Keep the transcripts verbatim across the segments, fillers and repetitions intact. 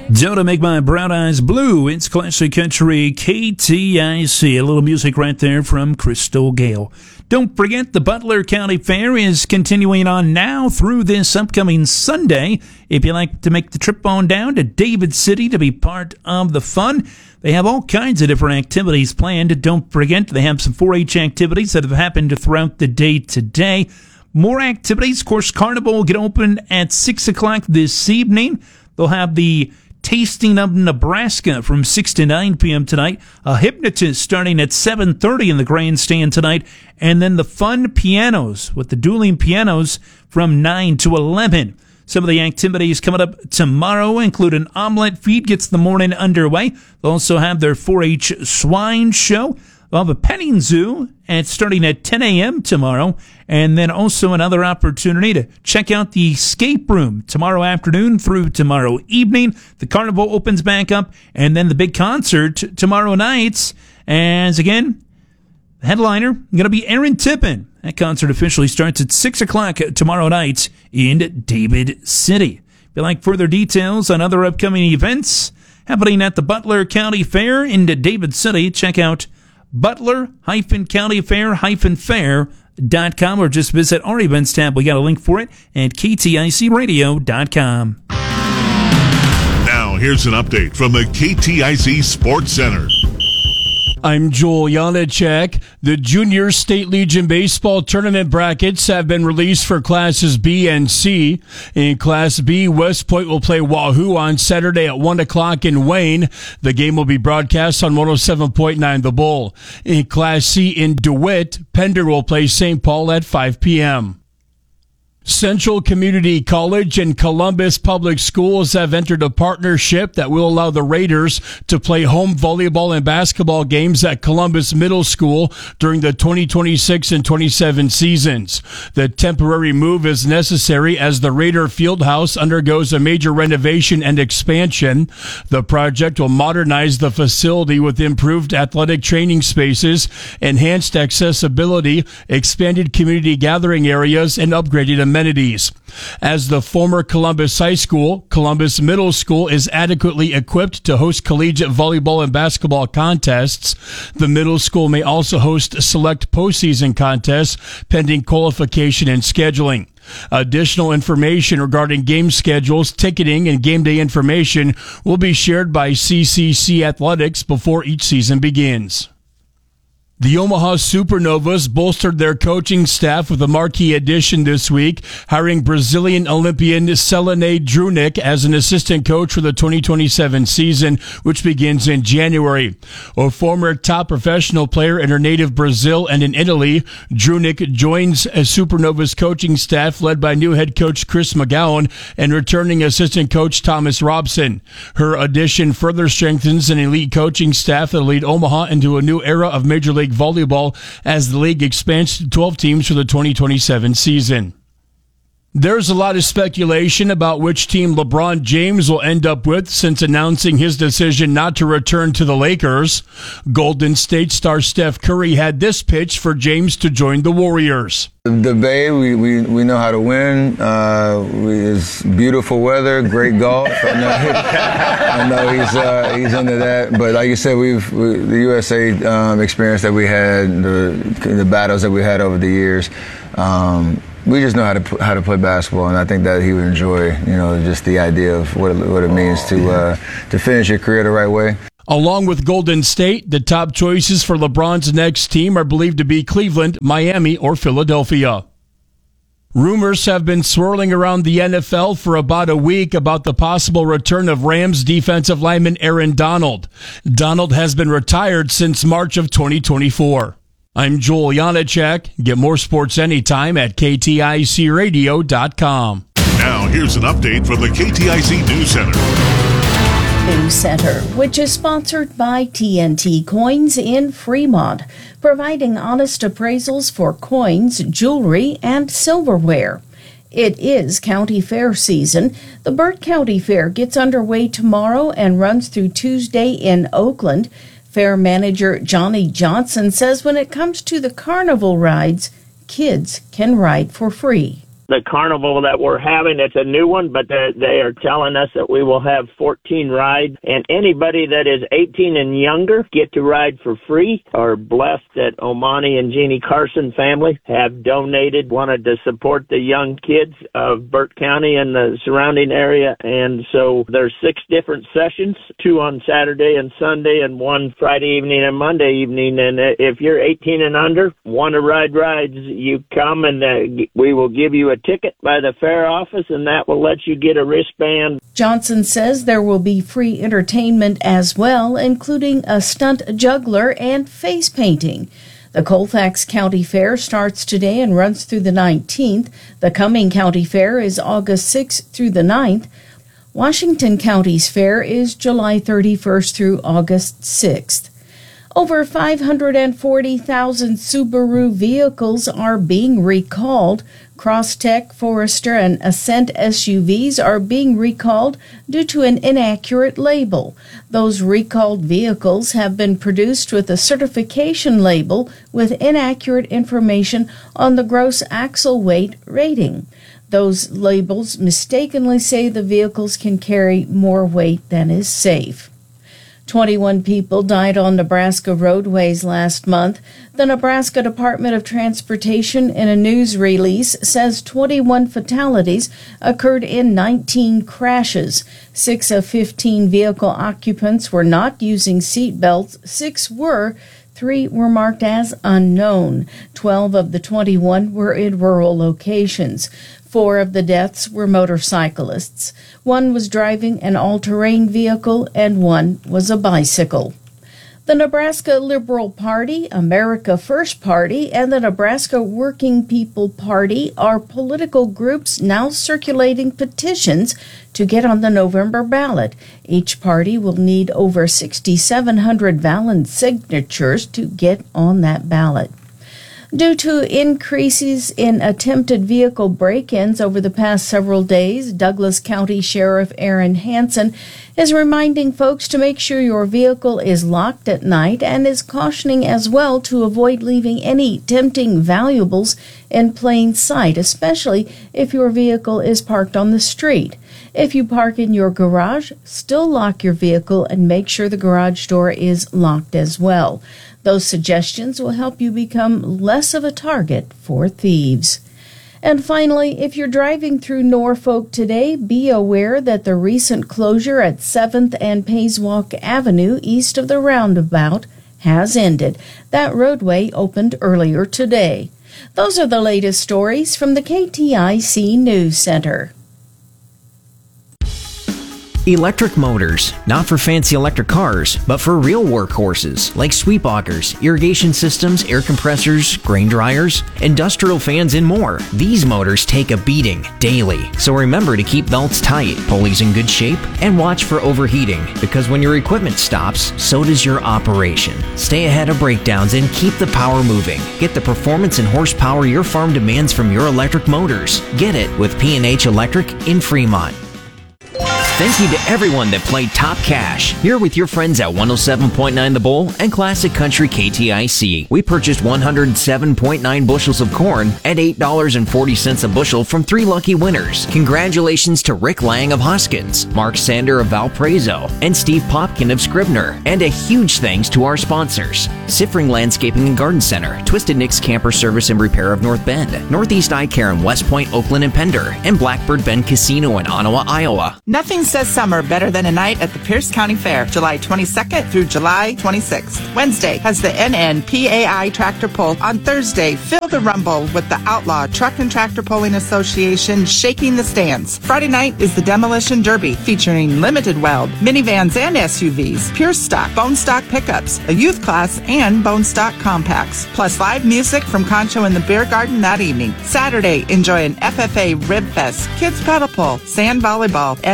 Don't make my brown eyes blue. It's classic country K T I C. A little music right there from Crystal Gale. Don't forget the Butler County Fair is continuing on now through this upcoming Sunday. If you like to make the trip on down to David City to be part of the fun, they have all kinds of different activities planned. Don't forget they have some four H activities that have happened throughout the day today. More activities. Of course, Carnival will get open at six o'clock this evening. They'll have the Tasting of Nebraska from six to nine p.m. tonight. A hypnotist starting at seven thirty in the grandstand tonight. And then the fun pianos with the dueling pianos from nine to eleven. Some of the activities coming up tomorrow include an omelet feed gets the morning underway. They'll also have their four H swine show. They'll have a petting zoo and starting at ten a.m. tomorrow. And then also another opportunity to check out the escape room tomorrow afternoon through tomorrow evening. The carnival opens back up, and then the big concert tomorrow night. As again, the headliner going to be Aaron Tippin. That concert officially starts at six o'clock tomorrow night in David City. If you'd like further details on other upcoming events happening at the Butler County Fair in David City, check out Butler County Fair Fair dot com or just visit our events tab. We got a link for it at K T I C radio dot com. Now here's an update from the K T I C Sports Center. I'm Joel Janacek. The Junior State Legion Baseball Tournament brackets have been released for Classes B and C. In Class B, West Point will play Wahoo on Saturday at one o'clock in Wayne. The game will be broadcast on one oh seven point nine The Bull. In Class C in DeWitt, Pender will play Saint Paul at five p.m. Central Community College and Columbus Public Schools have entered a partnership that will allow the Raiders to play home volleyball and basketball games at Columbus Middle School during the twenty twenty-six and twenty-seven seasons. The temporary move is necessary as the Raider Fieldhouse undergoes a major renovation and expansion. The project will modernize the facility with improved athletic training spaces, enhanced accessibility, expanded community gathering areas, and upgraded amenities. Amenities. As the former Columbus High School, Columbus Middle School is adequately equipped to host collegiate volleyball and basketball contests. The middle school may also host select postseason contests pending qualification and scheduling. Additional information regarding game schedules, ticketing, and game day information will be shared by C C C Athletics before each season begins. The Omaha Supernovas bolstered their coaching staff with a marquee addition this week, hiring Brazilian Olympian Selene Drunic as an assistant coach for the twenty twenty-seven season, which begins in January. A former top professional player in her native Brazil and in Italy, Drunic joins a Supernovas coaching staff led by new head coach Chris McGowan and returning assistant coach Thomas Robson. Her addition further strengthens an elite coaching staff that will lead Omaha into a new era of Major League Volleyball as the league expands to twelve teams for the twenty twenty-seven season. There's a lot of speculation about which team LeBron James will end up with since announcing his decision not to return to the Lakers. Golden State star Steph Curry had this pitch for James to join the Warriors. The Bay, we, we, we know how to win. Uh, we, it's beautiful weather, great golf. I know, I know he's uh, he's into that. But like you said, we've we, the U S A um, experience that we had, the the battles that we had over the years. Um, we just know how to how to play basketball, and I think that he would enjoy, you know, just the idea of what it, what it means to uh, to finish your career the right way. Along with Golden State, the top choices for LeBron's next team are believed to be Cleveland, Miami, or Philadelphia. Rumors have been swirling around the N F L for about a week about the possible return of Rams defensive lineman Aaron Donald. Donald has been retired since March of twenty twenty-four. I'm Joel Janacek. Get more sports anytime at K T I C radio dot com. Now here's an update from the K T I C News Center. News Center, which is sponsored by T N T Coins in Fremont, providing honest appraisals for coins, jewelry, and silverware. It is county fair season. The Burt County Fair gets underway tomorrow and runs through Tuesday in Oakland. Fair manager Johnny Johnson says when it comes to the carnival rides, kids can ride for free. the carnival that we're having. It's a new one, but they are telling us that we will have fourteen rides, and anybody that is eighteen and younger get to ride for free. Are blessed that Omani and Jeannie Carson family have donated, wanted to support the young kids of Burt County and the surrounding area, and so there's six different sessions, two on Saturday and Sunday, and one Friday evening and Monday evening. And if you're eighteen and under, want to ride rides, you come and uh, we will give you a ticket by the fair office, and that will let you get a wristband. Johnson says there will be free entertainment as well, including a stunt juggler and face painting. The Colfax County Fair starts today and runs through the nineteenth. The Cumming County Fair is August sixth through the ninth. Washington County's fair is July thirty-first through August sixth. Over five hundred forty thousand Subaru vehicles are being recalled. Crosstech, Forester, and Ascent S U Vs are being recalled due to an inaccurate label. Those recalled vehicles have been produced with a certification label with inaccurate information on the gross axle weight rating. Those labels mistakenly say the vehicles can carry more weight than is safe. twenty-one people died on Nebraska roadways last month. The Nebraska Department of Transportation, in a news release, says twenty-one fatalities occurred in nineteen crashes. Six of fifteen vehicle occupants were not using seat belts. Six were. Three were marked as unknown. Twelve of the twenty-one were in rural locations. Four of the deaths were motorcyclists. One was driving an all-terrain vehicle, and one was a bicycle. The Nebraska Liberal Party, America First Party, and the Nebraska Working People Party are political groups now circulating petitions to get on the November ballot. Each party will need over six thousand seven hundred valid signatures to get on that ballot. Due to increases in attempted vehicle break-ins over the past several days, Douglas County Sheriff Aaron Hansen is reminding folks to make sure your vehicle is locked at night and is cautioning as well to avoid leaving any tempting valuables in plain sight, especially if your vehicle is parked on the street. If you park in your garage, still lock your vehicle and make sure the garage door is locked as well. Those suggestions will help you become less of a target for thieves. And finally, if you're driving through Norfolk today, be aware that the recent closure at seventh and Payswalk Avenue east of the roundabout has ended. That roadway opened earlier today. Those are the latest stories from the K T I C News Center. Electric motors, not for fancy electric cars, but for real workhorses like sweep augers, irrigation systems, air compressors, grain dryers, industrial fans, and more. These motors take a beating daily, so remember to keep belts tight, pulleys in good shape, and watch for overheating, because when your equipment stops, so does your operation. Stay ahead of breakdowns and keep the power moving. Get the performance and horsepower your farm demands from your electric motors. Get it with P and H Electric in Fremont. Thank you to everyone that played Top Cash. Here with your friends at one oh seven point nine The Bull and Classic Country K T I C. We purchased one hundred seven point nine bushels of corn at eight dollars and forty cents a bushel from three lucky winners. Congratulations to Rick Lang of Hoskins, Mark Sander of Valparaiso, and Steve Popkin of Scribner. And a huge thanks to our sponsors: Siffring Landscaping and Garden Center, Twisted Nick's Camper Service and Repair of North Bend, Northeast Eye Care in West Point, Oakland, and Pender, and Blackbird Bend Casino in Ottawa, Iowa. Nothing says summer better than a night at the Pierce County Fair, July twenty-second through July twenty-sixth. Wednesday has the N N P A I Tractor Pull. On Thursday, feel the rumble with the Outlaw Truck and Tractor Pulling Association shaking the stands. Friday night is the Demolition Derby, featuring limited weld, minivans and S U Vs, pure stock, bone stock pickups, a youth class, and bone stock compacts. Plus live music from Concho in the Beer Garden that evening. Saturday, enjoy an F F A Rib Fest, kids paddle pull, sand volleyball, and that evening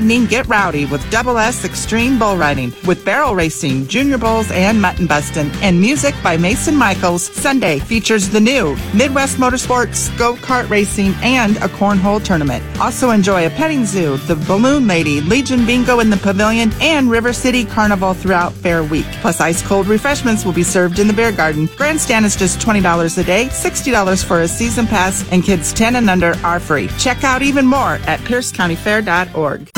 evening, get rowdy with Double S Extreme Bull Riding with barrel racing, junior bulls, and mutton busting. And music by Mason Michaels. Sunday features the new Midwest Motorsports, go-kart racing, and a cornhole tournament. Also enjoy a petting zoo, the Balloon Lady, Legion Bingo in the Pavilion, and River City Carnival throughout Fair Week. Plus ice-cold refreshments will be served in the beer garden. Grandstand is just twenty dollars a day, sixty dollars for a season pass, and kids ten and under are free. Check out even more at pierce county fair dot org.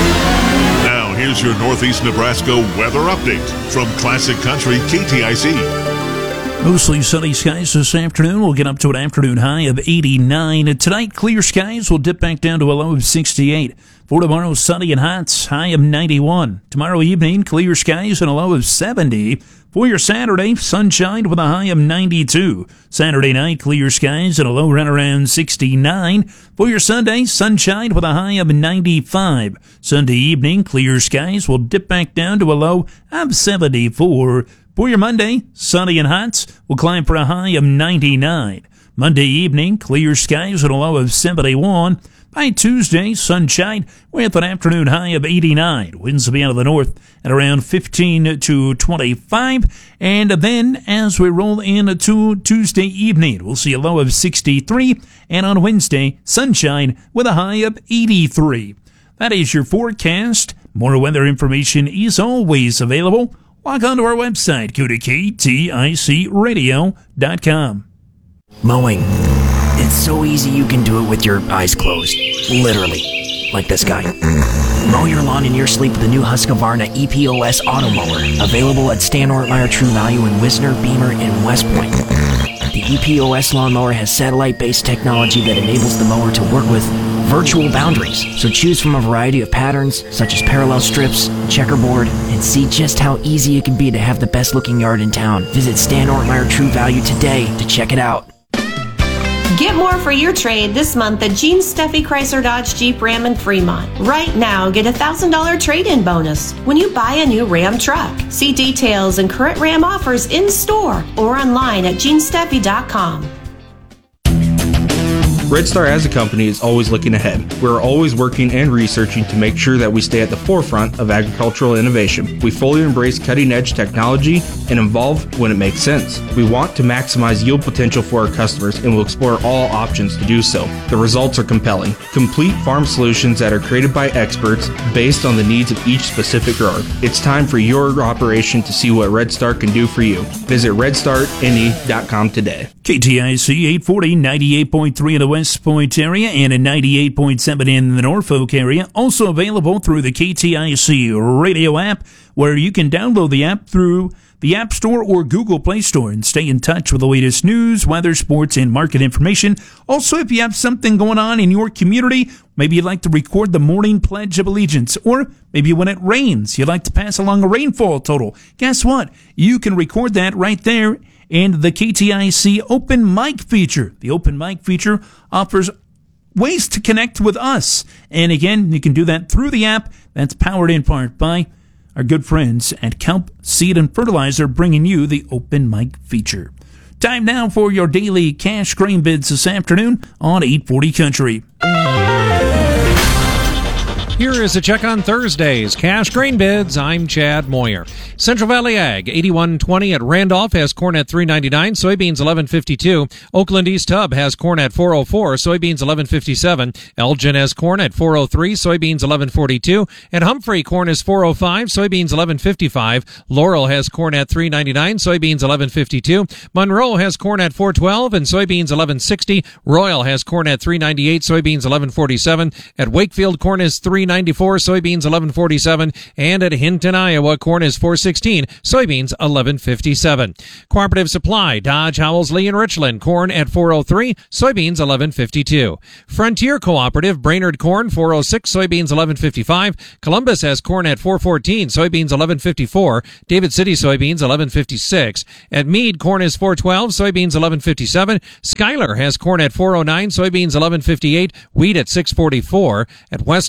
Now, here's your Northeast Nebraska weather update from Classic Country K T I C. Mostly sunny skies this afternoon. We'll get up to an afternoon high of eighty-nine. Tonight, clear skies will dip back down to a low of sixty-eight. For tomorrow, sunny and hot, high of ninety-one. Tomorrow evening, clear skies and a low of seventy. For your Saturday, sunshine with a high of ninety-two. Saturday night, clear skies and a low right around sixty-nine. For your Sunday, sunshine with a high of ninety-five. Sunday evening, clear skies will dip back down to a low of seventy-four. For your Monday, sunny and hot, will climb for a high of ninety-nine. Monday evening, clear skies and a low of seventy-one. By Tuesday, sunshine with an afternoon high of eighty-nine. Winds will be out of the north at around fifteen to twenty-five. And then as we roll into Tuesday evening, we'll see a low of sixty-three. And on Wednesday, sunshine with a high of eighty-three. That is your forecast. More weather information is always available. Log on to our website, go to K T I C radio dot com. Mowing. It's so easy you can do it with your eyes closed. Literally. Like this guy. Mow your lawn in your sleep with the new Husqvarna E P O S Auto Mower. Available at Stan Ortmeyer True Value in Wisner, Beamer, and West Point. The E P O S lawnmower has satellite-based technology that enables the mower to work with virtual boundaries. So choose from a variety of patterns, such as parallel strips, checkerboard, and see just how easy it can be to have the best-looking yard in town. Visit Stan Ortmeyer True Value today to check it out. Get more for your trade this month at Gene Steffi Chrysler Dodge Jeep Ram in Fremont. Right now, get a one thousand dollars trade-in bonus when you buy a new Ram truck. See details and current Ram offers in store or online at gene steffi dot com. Red Star as a company is always looking ahead. We're always working and researching to make sure that we stay at the forefront of agricultural innovation. We fully embrace cutting-edge technology and evolve when it makes sense. We want to maximize yield potential for our customers and will explore all options to do so. The results are compelling. Complete farm solutions that are created by experts based on the needs of each specific grower. It's time for your operation to see what Red Star can do for you. Visit red star n e dot com today. K T I C eight forty, ninety-eight point three in the West Point area and a ninety-eight point seven in the Norfolk area. Also available through the K T I C radio app, where you can download the app through the App Store or Google Play Store and stay in touch with the latest news, weather, sports, and market information. Also, if you have something going on in your community, maybe you'd like to record the morning Pledge of Allegiance, or maybe when it rains, you'd like to pass along a rainfall total. Guess what? You can record that right there. And the K T I C Open Mic feature. The Open Mic feature offers ways to connect with us. And again, you can do that through the app. That's powered in part by our good friends at Kelp Seed and Fertilizer, bringing you the Open Mic feature. Time now for your daily cash grain bids this afternoon on eight forty Country. Here is a check on Thursday's cash grain bids. I'm Chad Moyer. Central Valley Ag, eighty-one twenty at Randolph has corn at three ninety-nine, soybeans eleven fifty-two. Oakland East Hub has corn at four oh four, soybeans eleven fifty-seven. Elgin has corn at four oh three, soybeans eleven forty-two. And Humphrey corn is four oh five, soybeans eleven fifty-five. Laurel has corn at three ninety-nine, soybeans eleven fifty-two. Monroe has corn at four twelve and soybeans eleven sixty. Royal has corn at three ninety-eight, soybeans eleven forty-seven. At Wakefield, corn is three ninety-four, soybeans eleven forty-seven, and at Hinton, Iowa, corn is four sixteen, soybeans eleven fifty-seven. Cooperative Supply, Dodge, Howells, Lee, and Richland, corn at four oh three, soybeans eleven fifty-two. Frontier Cooperative, Brainerd, corn four oh six, soybeans eleven fifty-five. Columbus has corn at four fourteen, soybeans eleven fifty-four. David City, soybeans eleven fifty-six. At Meade, corn is four twelve, soybeans eleven fifty-seven. Schuyler has corn at four oh nine, soybeans eleven fifty-eight. Wheat at six forty-four. At Weston, corn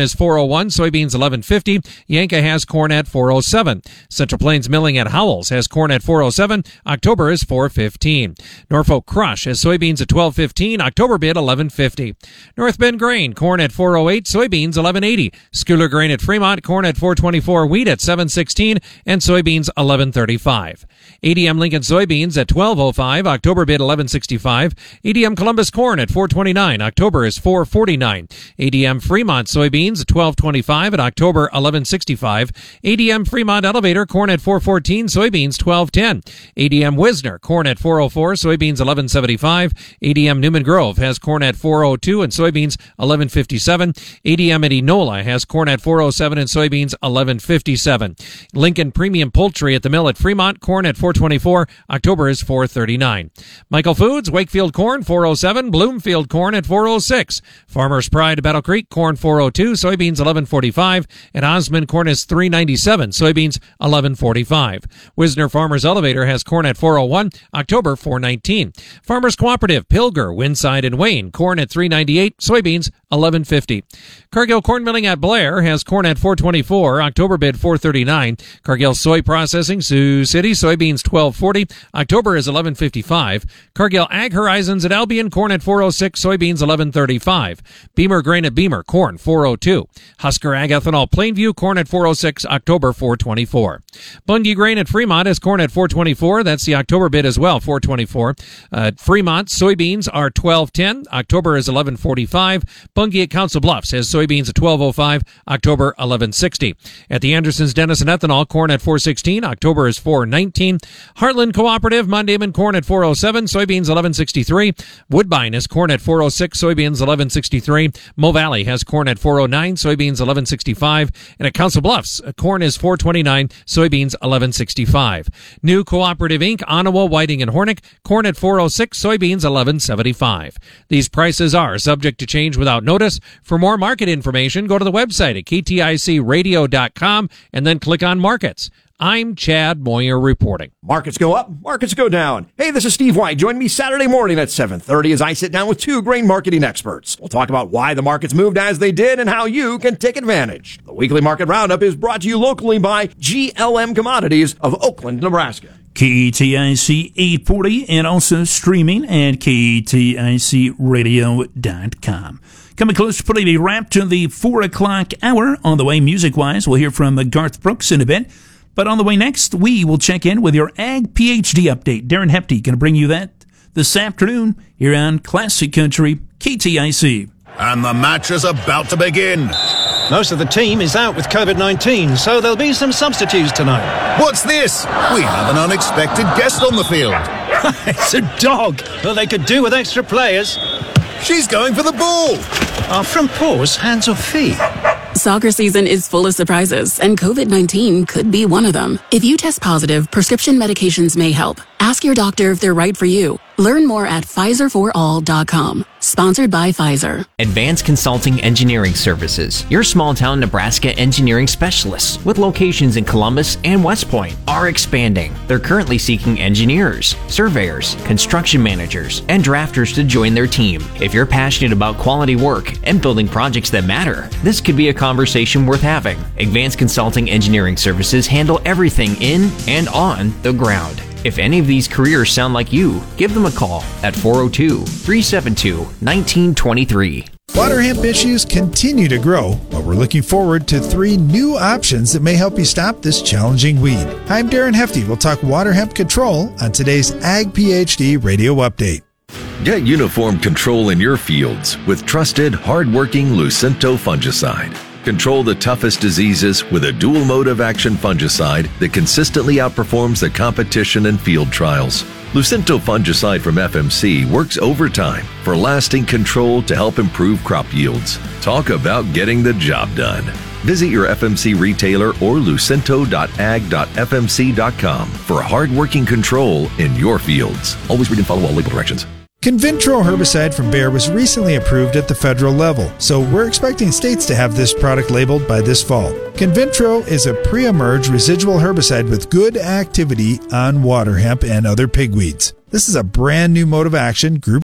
is four oh one, soybeans eleven fifty. Yanka has corn at four oh seven. Central Plains Milling at Howells has corn at four oh seven. October is four fifteen. Norfolk Crush has soybeans at twelve fifteen. October bid eleven fifty. North Bend Grain, corn at four oh eight, soybeans eleven eighty. Schooler Grain at Fremont, corn at four twenty-four, wheat at seven sixteen, and soybeans eleven thirty-five. A D M Lincoln soybeans at twelve oh five, October bid eleven sixty-five. A D M Columbus corn at four twenty-nine, October is four forty-nine. A D M Fremont soybeans at twelve twenty-five, at October eleven sixty-five. A D M Fremont Elevator corn at four fourteen, soybeans twelve ten. A D M Wisner corn at four oh four, soybeans eleven seventy-five. A D M Newman Grove has corn at four oh two and soybeans eleven fifty-seven. A D M at Enola has corn at four oh seven and soybeans eleven fifty-seven. Lincoln Premium Poultry at the mill at Fremont, corn at four twenty-four, October is four thirty-nine. Michael Foods, Wakefield corn four oh seven, Bloomfield corn at four oh six. Farmers Pride, Battle Creek corn four oh two, soybeans eleven forty-five, and Osmond corn is three ninety-seven, soybeans eleven forty-five. Wisner Farmers Elevator has corn at four oh one, October four nineteen. Farmers Cooperative, Pilger, Winside, and Wayne corn at three ninety-eight, soybeans eleven fifty. Cargill Corn Milling at Blair has corn at four twenty-four, October bid four thirty-nine. Cargill Soy Processing, Sioux City, soybeans twelve forty, October is eleven fifty-five. Cargill Ag Horizons at Albion, corn at four oh six, soybeans eleven thirty-five. Beamer Grain at Beamer, corn four oh two. Husker Ag Ethanol Plainview, corn at four oh six, October four twenty-four. Bunge Grain at Fremont is corn at four twenty-four, that's the October bid as well, four twenty-four. Uh, Fremont soybeans are twelve ten, October is eleven forty-five. Bunge at Council Bluffs has soybeans at twelve oh five, October eleven sixty. At the Andersons Denison Ethanol, corn at four sixteen, October is four nineteen. Heartland Cooperative, Mondayman corn at four oh seven, soybeans eleven sixty-three. Woodbine has corn at four oh six, soybeans eleven sixty-three. Mo Valley has corn at four oh nine, soybeans eleven sixty-five. And at Council Bluffs, corn is four twenty-nine, soybeans eleven sixty-five. New Cooperative Incorporated, Onawa, Whiting, and Hornick, corn at four oh six, soybeans eleven seventy-five. These prices are subject to change without notice. For more market information, go to the website at K T I C radio dot com and then click on Markets. I'm Chad Moyer reporting. Markets go up, markets go down. Hey, this is Steve White. Join me Saturday morning at seven thirty as I sit down with two grain marketing experts. We'll talk about why the markets moved as they did and how you can take advantage. The weekly market roundup is brought to you locally by G L M Commodities of Oakland, Nebraska. K T I C eight forty and also streaming at K T I C radio dot com. Coming close to putting a wrap to the four o'clock hour. On the way, music-wise, we'll hear from Garth Brooks in a bit. But on the way next, we will check in with your Ag PhD update. Darren Hefty going to bring you that this afternoon here on Classic Country K T I C. And the match is about to begin. Most of the team is out with COVID nineteen, so there'll be some substitutes tonight. What's this? We have an unexpected guest on the field. It's a dog. Well, they could do with extra players. She's going for the ball. Are front paws hands or feet? Soccer season is full of surprises, and COVID nineteen could be one of them. If you test positive, prescription medications may help. Ask your doctor if they're right for you. Learn more at Pfizer for all dot com. Sponsored by Pfizer. Advanced Consulting Engineering Services, your small-town Nebraska engineering specialists with locations in Columbus and West Point, are expanding. They're currently seeking engineers, surveyors, construction managers, and drafters to join their team. If you're passionate about quality work and building projects that matter, this could be a conversation worth having. Advanced Consulting Engineering Services handle everything in and on the ground. If any of these careers sound like you, give them a call at four oh two, three seven two, one nine two three. Water hemp issues continue to grow, but we're looking forward to three new options that may help you stop this challenging weed. I'm Darren Hefty. We'll talk water hemp control on today's Ag PhD Radio Update. Get uniform control in your fields with trusted, hard-working Lucento fungicide. Control the toughest diseases with a dual mode of action fungicide that consistently outperforms the competition in field trials. Lucento fungicide from F M C works overtime for lasting control to help improve crop yields. Talk about getting the job done. Visit your F M C retailer or lucento dot ag dot f m c dot com for hard-working control in your fields. Always read and follow all label directions. Convintro herbicide from Bayer was recently approved at the federal level, so we're expecting states to have this product labeled by this fall. Convintro is a pre-emerge residual herbicide with good activity on water hemp and other pigweeds. This is a brand new mode of action, Group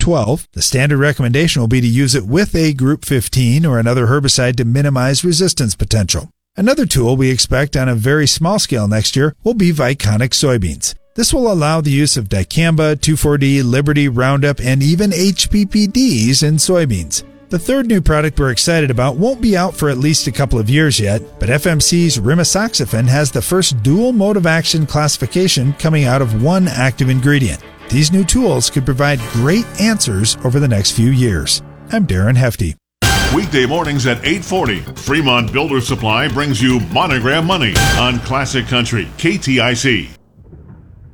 twelve. The standard recommendation will be to use it with a Group fifteen or another herbicide to minimize resistance potential. Another tool we expect on a very small scale next year will be Viconic soybeans. This will allow the use of dicamba, two four D, Liberty, Roundup, and even H P P Ds in soybeans. The third new product we're excited about won't be out for at least a couple of years yet, but F M C's rimisoxafen has the first dual mode of action classification coming out of one active ingredient. These new tools could provide great answers over the next few years. I'm Darren Hefty. Weekday mornings at eight forty, Fremont Builder Supply brings you Monogram Money on Classic Country K T I C.